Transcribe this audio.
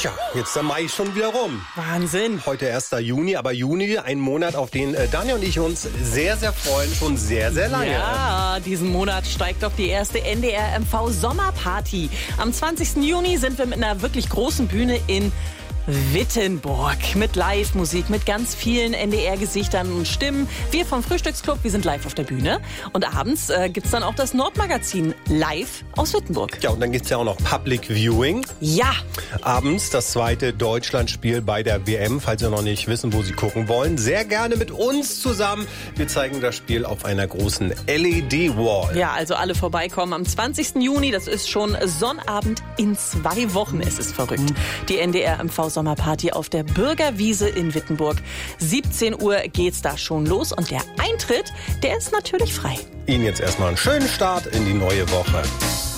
Tja, jetzt der Mai schon wieder rum. Wahnsinn. Heute 1. Juni, aber Juni, ein Monat, auf den Daniel und ich uns sehr, sehr freuen, schon sehr, sehr lange. Ja, diesen Monat steigt doch die erste NDR-MV Sommerparty. Am 20. Juni sind wir mit einer wirklich großen Bühne in Wittenburg mit Live-Musik, mit ganz vielen NDR-Gesichtern und Stimmen. Wir vom Frühstücksclub, wir sind live auf der Bühne. Und abends gibt's dann auch das Nordmagazin live aus Wittenburg. Ja, und dann gibt's ja auch noch Public Viewing. Ja. Abends das zweite Deutschlandspiel bei der WM, falls Sie noch nicht wissen, wo Sie gucken wollen. Sehr gerne mit uns zusammen. Wir zeigen das Spiel auf einer großen LED-Wall. Ja, also alle vorbeikommen am 20. Juni. Das ist schon Sonnabend in 2 Wochen. Es ist verrückt. Die NDR-MV Sommerparty auf der Bürgerwiese in Wittenburg. 17 Uhr geht's da schon los und der Eintritt, der ist natürlich frei. Ihnen jetzt erstmal einen schönen Start in die neue Woche.